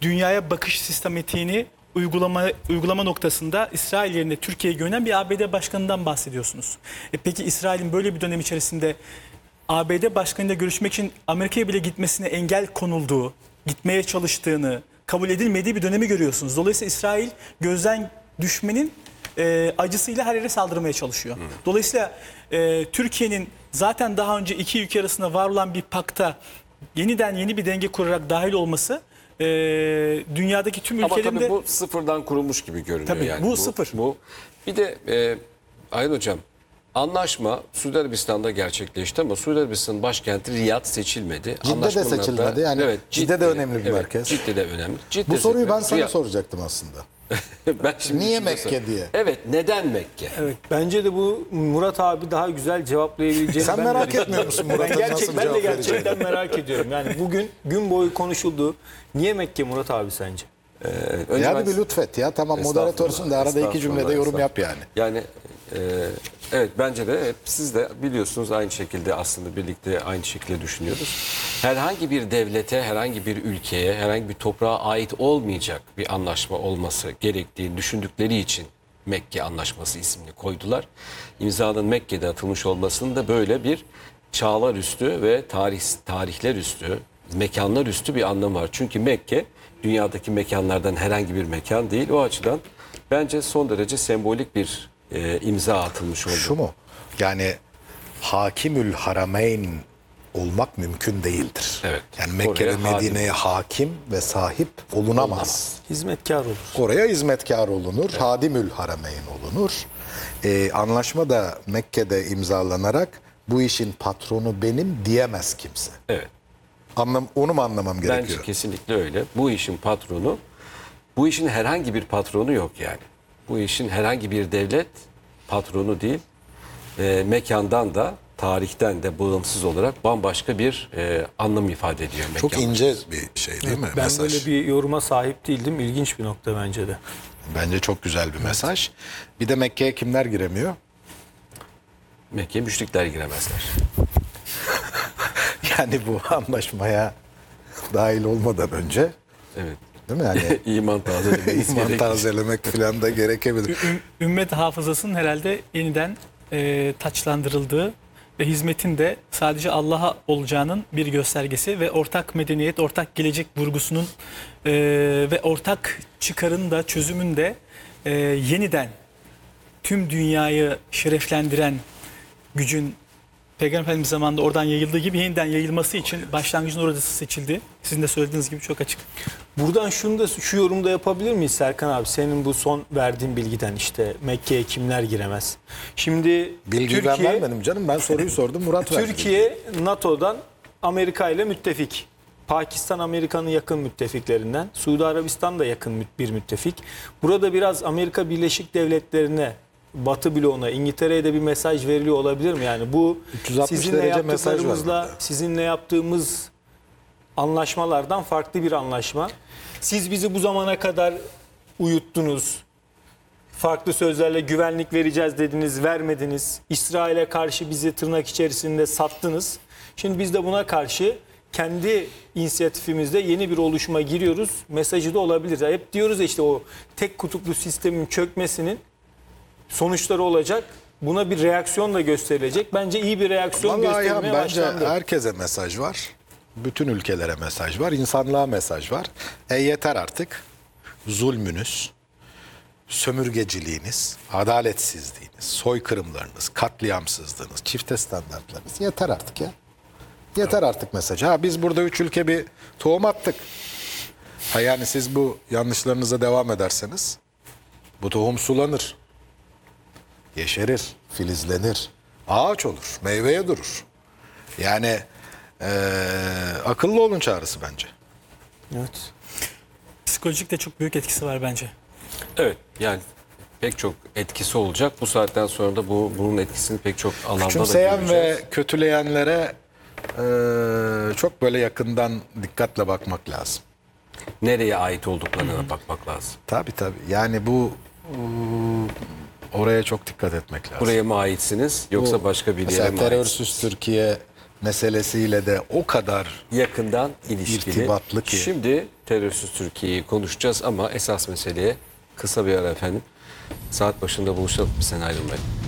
dünyaya bakış sistematiğini uygulama noktasında İsrail yerine Türkiye'ye gönderen bir ABD başkanından bahsediyorsunuz. Peki İsrail'in böyle bir dönem içerisinde ABD başkanıyla görüşmek için Amerika'ya bile gitmesine engel konulduğu, gitmeye çalıştığını, kabul edilmediği bir dönemi görüyorsunuz. Dolayısıyla İsrail gözden düşmenin acısıyla her yere saldırmaya çalışıyor. Dolayısıyla Türkiye'nin zaten daha önce iki ülke arasında var olan bir pakta yeniden yeni bir denge kurarak dahil olması dünyadaki tüm ülkelerin Ama de... tabii bu sıfırdan kurulmuş gibi görünüyor. Tabii, yani. bu sıfır. Bir de Ayhan Hocam, anlaşma Suudi Arabistan'da gerçekleşti ama Suudi Arabistan'ın başkenti Riyad seçilmedi. Cidde de seçilmedi. Yani Cidde de önemli bir merkez. Cidde de önemli. Bu soruyu ben sana soracaktım aslında. Ben şimdi Niye Mekke diye? Evet, neden Mekke? Evet, bence de bu Murat abi daha güzel cevaplayabileceğini Sen merak etmiyor musun Murat'a nasıl ben de cevap gerçekten vereceğini? merak ediyorum. Yani bugün gün boyu konuşuldu. Niye Mekke Murat abi sence? Önce Yani ben- bir lütfet ya. Tamam moderatörsün de arada iki cümlede yorum yap yani. Yani evet, bence de siz de biliyorsunuz, aynı şekilde aslında birlikte aynı şekilde düşünüyoruz. Herhangi bir devlete, herhangi bir ülkeye, herhangi bir toprağa ait olmayacak bir anlaşma olması gerektiğini düşündükleri için Mekke Anlaşması ismini koydular. İmzanın Mekke'de atılmış olmasının da böyle bir çağlar üstü ve tarihler üstü, mekanlar üstü bir anlamı var. Çünkü Mekke dünyadaki mekanlardan herhangi bir mekan değil. O açıdan bence son derece sembolik bir imza atılmış oldu. Şu mu? Yani Hakimül Harameyn olmak mümkün değildir. Evet. Yani Mekke ve Oraya Medine'ye hakim ve sahip olunamaz. Hizmetkar olur. Oraya hizmetkar olunur. Evet. Hadimül Harameyn olunur. Anlaşma da Mekke'de imzalanarak bu işin patronu benim diyemez kimse. Evet. Onu mu anlamam gerekiyor? Bence kesinlikle öyle. Bu işin patronu, bu işin herhangi bir patronu yok yani. Bu işin herhangi bir devlet patronu değil. Mekandan da, tarihten de bağımsız olarak bambaşka bir anlam ifade ediyor mekan. Çok ince bir şey değil mi? Ben Mesaj. böyle bir yoruma sahip değildim. İlginç bir nokta bence de. Bence çok güzel bir mesaj. Bir de Mekke'ye kimler giremiyor? Mekke'ye müşrikler giremezler. Yani bu anlaşmaya dahil olmadan önce, Evet. değil mi? Yani İman tazelemeniz iman gerekir. tazelemek falan da gerekebilir. Ümmet hafızasının herhalde yeniden taçlandırıldığı ve hizmetin de sadece Allah'a olacağının bir göstergesi ve ortak medeniyet, ortak gelecek vurgusunun ve ortak çıkarın da çözümün de yeniden tüm dünyayı şereflendiren gücün Peygamber Efendimiz zamanında oradan yayıldığı gibi yeniden yayılması için başlangıcın orası seçildi. Sizin de söylediğiniz gibi çok açık. Buradan şu yorumu da yapabilir miyiz Serkan abi? Senin bu son verdiğin bilgiden işte Mekke'ye kimler giremez? Şimdi Bilgiyi ben vermedim canım. Ben soruyu sordum. Murat verdi. Türkiye NATO'dan Amerika ile müttefik. Pakistan Amerika'nın yakın müttefiklerinden. Suudi Arabistan da yakın bir müttefik. Burada biraz Amerika Birleşik Devletleri'ne, Batı bloğuna, İngiltere'ye de bir mesaj veriliyor olabilir mi? Yani bu 360 sizinle derece mesaj var yaptıklarımızla, burada. sizinle yaptığımız anlaşmalardan farklı bir anlaşma. Siz bizi bu zamana kadar uyuttunuz. Farklı sözlerle güvenlik vereceğiz dediniz, vermediniz. İsrail'e karşı bizi tırnak içerisinde sattınız. Şimdi biz de buna karşı kendi inisiyatifimizde yeni bir oluşuma giriyoruz. Mesajı da olabilir. Hep diyoruz ya işte o tek kutuplu sistemin çökmesinin sonuçları olacak. Buna bir reaksiyon da gösterilecek. Bence iyi bir reaksiyon Vallahi göstermeye bence başlandı. herkese mesaj var. Bütün ülkelere mesaj var. İnsanlığa mesaj var. Yeter artık. Zulmünüz, sömürgeciliğiniz, adaletsizliğiniz, soykırımlarınız, katliamsızlığınız, çifte standartlarınız yeter artık ya. Yeter artık mesajı. Ha, biz burada 3 ülke bir tohum attık. Ha, yani siz bu yanlışlarınıza devam ederseniz bu tohum sulanır. Yeşerir, filizlenir, ağaç olur, meyveye durur. Yani akıllı olun çağrısı bence. Evet. Psikolojik de çok büyük etkisi var bence. Evet, yani pek çok etkisi olacak. Bu saatten sonra da bunun etkisini pek çok alanda da Küçümseyen göreceğiz. ve kötüleyenlere çok böyle yakından dikkatle bakmak lazım. Nereye ait olduklarına bakmak lazım. Tabii tabii. Yani bu oraya çok dikkat etmek lazım. Buraya mı aitsiniz yoksa başka bir yere Mesela mi terörsüz aitsiniz? Türkiye meselesiyle de o kadar Yakından ilişkili. İrtibatlı ki. Şimdi terörsüz Türkiye'yi konuşacağız ama esas meseleye kısa bir ara efendim. Saat başında buluşalım. Sen ayrılmayın.